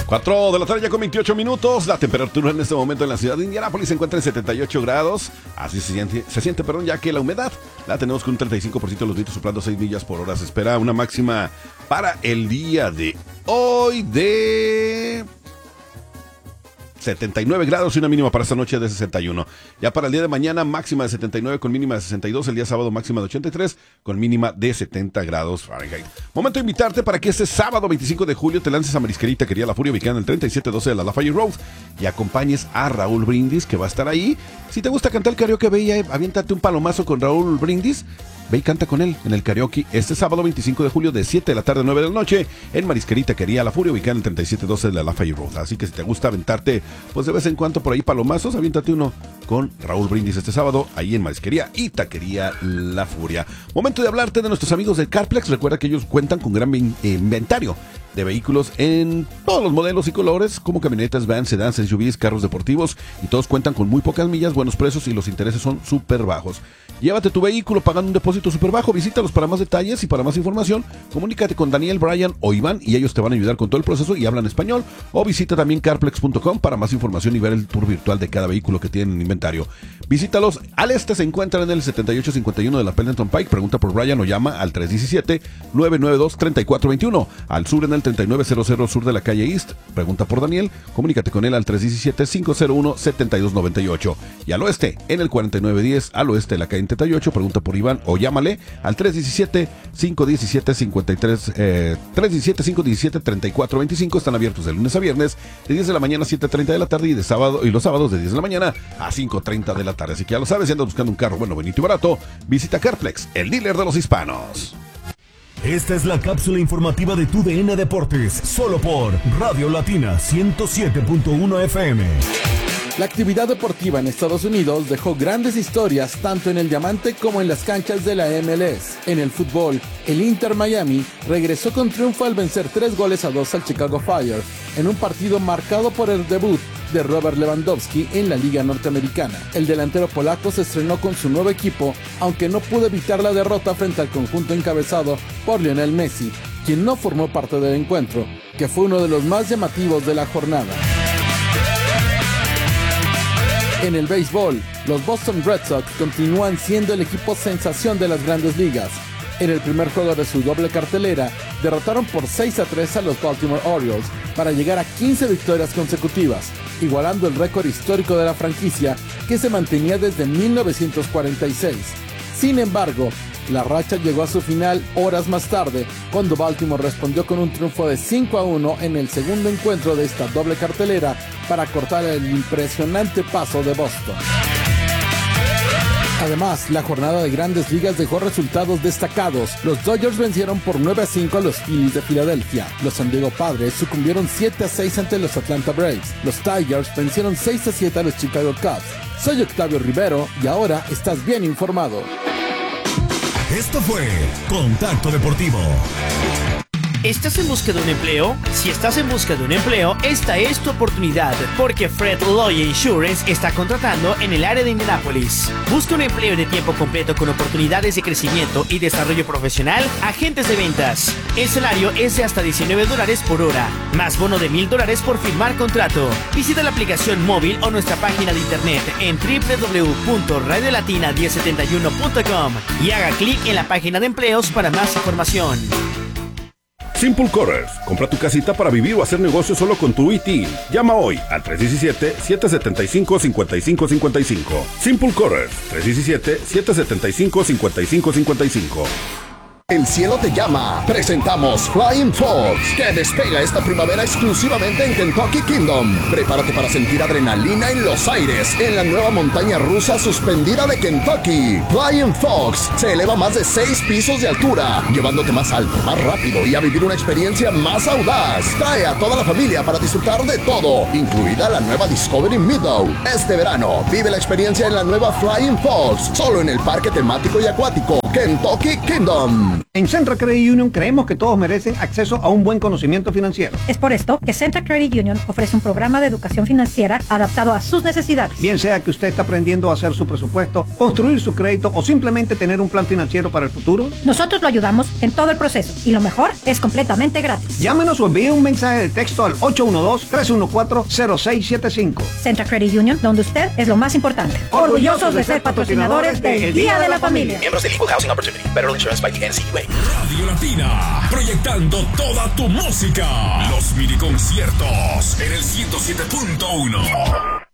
4 de la tarde ya con 28 minutos. La temperatura en este momento en la ciudad de Indianápolis se encuentra en 78 grados. Así se siente, ya que la humedad la tenemos con un 35% de los vientos soplando 6 millas por hora. Se espera una máxima para el día de hoy de 79 grados y una mínima para esta noche de 61. Ya para el día de mañana, máxima de 79 con mínima de 62. El día sábado, máxima de 83 con mínima de 70 grados Fahrenheit. Momento de invitarte para que este sábado 25 de julio te lances a Marisquería Taquería La Furia, ubicada en el 3712 de la Lafayette Road, y acompañes a Raúl Brindis, que va a estar ahí. Si te gusta cantar el karaoke, ve y aviéntate un palomazo con Raúl Brindis. Ve y canta con él en el karaoke este sábado 25 de julio de 7 de la tarde a 9 de la noche en Marisquería Taquería La Furia, ubicada en el 3712 de la Lafayette Road. Así que si te gusta aventarte, pues de vez en cuando por ahí palomazos, aviéntate uno con Raúl Brindis este sábado, ahí en Marisquería y Taquería La Furia. Momento de hablarte de nuestros amigos de Carplex. Recuerda que ellos cuentan con gran inventario de vehículos en todos los modelos y colores, como camionetas, vans, sedans, SUVs, carros deportivos, y todos cuentan con muy pocas millas, buenos precios y los intereses son súper bajos. Llévate tu vehículo pagando un depósito súper bajo. Visítalos para más detalles y para más información. Comunícate con Daniel, Brian o Iván y ellos te van a ayudar con todo el proceso y hablan español. O visita también carplex.com para más información y ver el tour virtual de cada vehículo que tienen en inventario. Visítalos. Al este se encuentran en el 7851 de la Pendleton Pike. Pregunta por Brian o llama al 317-992-3421. Al sur en el 3900 sur de la calle East. Pregunta por Daniel. Comunícate con él al 317-501-7298. Y al oeste en el 4910 al oeste de la calle 38, pregunta por Iván o llámale al 317-517-3425. Están abiertos de lunes a viernes de 10 de la mañana a 7:30 de la tarde y los sábados de 10 de la mañana a 5:30 de la tarde. Así que ya lo sabes, si andas buscando un carro bueno, bonito y barato, visita Carplex, el dealer de los hispanos. Esta es la cápsula informativa de TUDN Deportes, solo por Radio Latina 107.1 FM. La actividad deportiva en Estados Unidos dejó grandes historias tanto en el diamante como en las canchas de la MLS. En el fútbol, el Inter Miami regresó con triunfo al vencer 3-2 al Chicago Fire, en un partido marcado por el debut de Robert Lewandowski en la Liga Norteamericana. El delantero polaco se estrenó con su nuevo equipo, aunque no pudo evitar la derrota frente al conjunto encabezado por Lionel Messi, quien no formó parte del encuentro, que fue uno de los más llamativos de la jornada. En el béisbol, los Boston Red Sox continúan siendo el equipo sensación de las grandes ligas. En el primer juego de su doble cartelera, derrotaron por 6-3 a los Baltimore Orioles para llegar a 15 victorias consecutivas, igualando el récord histórico de la franquicia que se mantenía desde 1946. Sin embargo, la racha llegó a su final horas más tarde, cuando Baltimore respondió con un triunfo de 5-1 en el segundo encuentro de esta doble cartelera para cortar el impresionante paso de Boston. Además, la jornada de Grandes Ligas dejó resultados destacados. Los Dodgers vencieron por 9-5 a los Phillies de Filadelfia. Los San Diego Padres sucumbieron 7-6 ante los Atlanta Braves. Los Tigers vencieron 6-7 a los Chicago Cubs. Soy Octavio Rivero y ahora estás bien informado. Esto fue Contacto Deportivo. ¿Estás en busca de un empleo? Si estás en busca de un empleo, esta es tu oportunidad, porque Fred Loya Insurance está contratando en el área de Indianápolis. Busca un empleo de tiempo completo con oportunidades de crecimiento y desarrollo profesional, agentes de ventas. El salario es de hasta $19 por hora, más bono de $1,000 por firmar contrato. Visita la aplicación móvil o nuestra página de internet en www.radiolatina1071.com y haga clic en la página de empleos para más información. Simple Colors. Compra tu casita para vivir o hacer negocio solo con tu ITIN. Llama hoy al 317-775-5555. Simple Colors. 317-775-5555. El cielo te llama. Presentamos Flying Fox, que despega esta primavera exclusivamente en Kentucky Kingdom. Prepárate para sentir adrenalina en los aires en la nueva montaña rusa suspendida de Kentucky. Flying Fox se eleva a más de 6 pisos de altura, llevándote más alto, más rápido y a vivir una experiencia más audaz. Trae a toda la familia para disfrutar de todo, incluida la nueva Discovery Meadow. Este verano, vive la experiencia en la nueva Flying Fox, solo en el parque temático y acuático Kentucky Kingdom. En Central Credit Union creemos que todos merecen acceso a un buen conocimiento financiero. Es por esto que Central Credit Union ofrece un programa de educación financiera adaptado a sus necesidades. Bien sea que usted está aprendiendo a hacer su presupuesto, construir su crédito o simplemente tener un plan financiero para el futuro, nosotros lo ayudamos en todo el proceso y lo mejor es completamente gratis. Llámenos o envíe un mensaje de texto al 812-314-0675. Central Credit Union, donde usted es lo más importante. Orgullosos de ser patrocinadores del Día de la Familia. Miembros del Equal Housing Opportunity. Federal Insurance by the NCUA. Radio Latina, proyectando toda tu música. Los mini conciertos en el 107.1.